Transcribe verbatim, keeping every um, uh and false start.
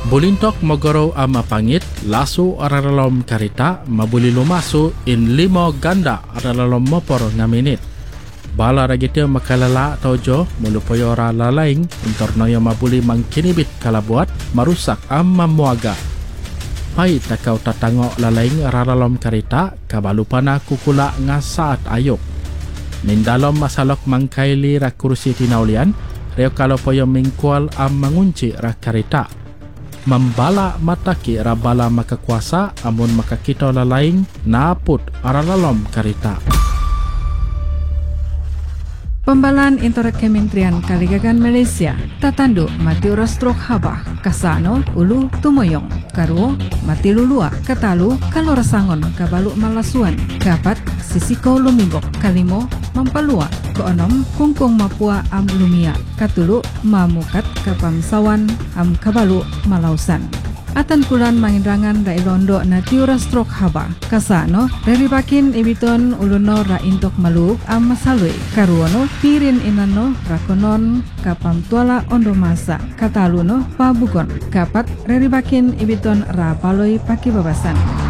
Bulintok mogoro ama pangit lasu araralom karita mabuli lumasu in limo ganda araralom mopor ngaminit. Bala ragite makalala tojo mulupoyo ora lalaing intornoyo mabuli mangkinibit kalabuat marusak amma muaga. Pai takau tatango lalaing araralom karita kabalupana kukula ngasaat ayok. Nindalom masalok mangkaili ra kursi tinaulian reo kalopoyo mingkual am mangunci ra karita. Membala mataki rabala makakuasa amun makakito lalaing naput aralalom karita. Pembalaan Intora Kementerian Kaligagan Malaysia tatandu mati rastrok habah kasano ulu tumoyong karuo mati lulua katalu kalorasangon kabalu malasuan kapat sisiko lumigok kalimo mampalua keenom kungkung mapua am lumia katulu mamukat kapamsawan am kabalu malausan. Atan kulan mangindrangan ra ilondo na tiura stroke haba kasano reribakin ibiton uluno ra intok malu am masalui karuono pirin inano rakonon kapam tuala ondo masa kataluno pabugon kapat reribakin ibiton ra paloi paki babasan.